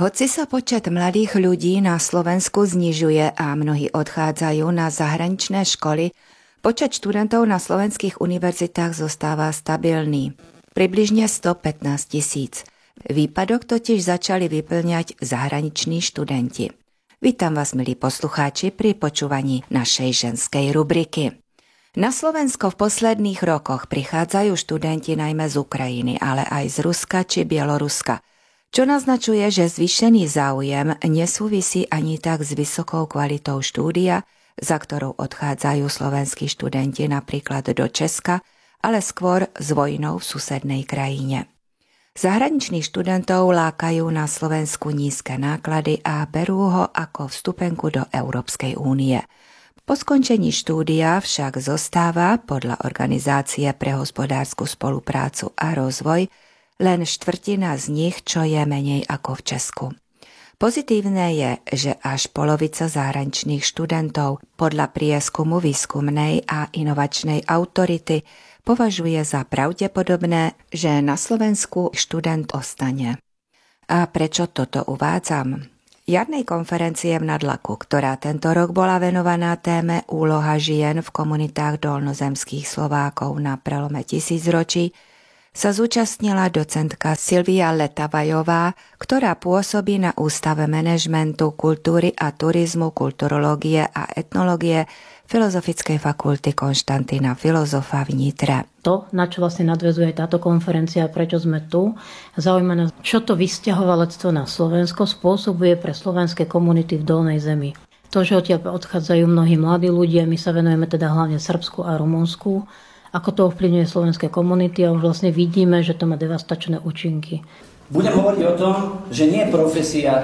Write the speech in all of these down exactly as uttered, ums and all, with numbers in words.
Hoci sa počet mladých ľudí na Slovensku znižuje a mnohí odchádzajú na zahraničné školy, počet študentov na slovenských univerzitách zostáva stabilný. Približne stopätnásť tisíc. Výpadok totiž začali vyplňať zahraniční študenti. Vítam vás, milí poslucháči, pri počúvaní našej ženskej rubriky. Na Slovensko v posledných rokoch prichádzajú študenti najmä z Ukrajiny, ale aj z Ruska či Bieloruska, čo naznačuje, že zvýšený záujem nesúvisí ani tak s vysokou kvalitou štúdia, za ktorou odchádzajú slovenskí študenti napríklad do Česka, ale skôr s vojnou v susednej krajine. Zahraničných študentov lákajú na Slovensku nízke náklady a berú ho ako vstupenku do Európskej únie. Po skončení štúdia však zostáva podľa Organizácie pre hospodársku spoluprácu a rozvoj len štvrtina z nich, čo je menej ako v Česku. Pozitívne je, že až polovica zahraničných študentov podľa prieskumu výskumnej a inovačnej autority považuje za pravdepodobné, že na Slovensku študent ostane. A prečo toto uvádzam? Jarnej konferencie v Nadlaku, ktorá tento rok bola venovaná téme Úloha žien v komunitách dolnozemských Slovákov na prelome tisícročí, sa zúčastnila docentka Silvia Letavajová, ktorá pôsobí na Ústave manažmentu, kultúry a turizmu, kulturológie a etnológie Filozofickej fakulty Konštantína Filozofa v Nitre. To, na čo vlastne nadväzuje táto konferencia, prečo sme tu, zaujíma nás, čo to vysťahovalectvo na Slovensko spôsobuje pre slovenské komunity v Dolnej zemi. To, že odtiaľ odchádzajú mnohí mladí ľudia, my sa venujeme teda hlavne Srbsku a Rumunsku, ako to ovplyvňuje slovenské komunity a už vlastne vidíme, že to má devastačné účinky. Budem hovoriť o tom, že nie profesia,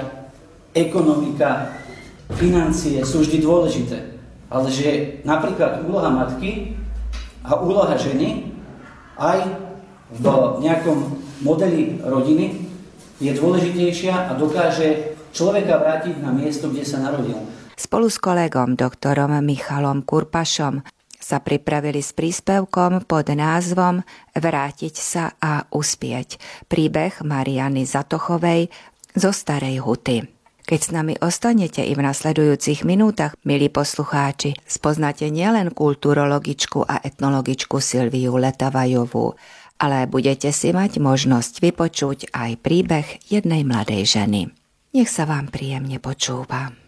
ekonomika, financie sú vždy dôležité, ale že napríklad úloha matky a úloha ženy aj v nejakom modeli rodiny je dôležitejšia a dokáže človeka vrátiť na miesto, kde sa narodil. Spolu s kolegom doktorom Michalom Kurpašom sa pripravili s príspevkom pod názvom Vrátiť sa a uspieť. Príbeh Mariany Zatochovej zo Starej Huty. Keď s nami ostanete i v nasledujúcich minútach, milí poslucháči, spoznáte nielen kulturologičku a etnologičku Silviu Letavajovú, ale budete si mať možnosť vypočuť aj príbeh jednej mladej ženy. Nech sa vám príjemne počúva.